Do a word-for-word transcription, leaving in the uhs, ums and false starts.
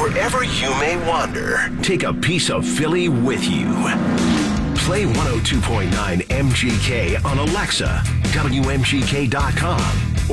Wherever you may wander, take a piece of Philly with you. Play one oh two point nine M G K on Alexa, W M G K dot com,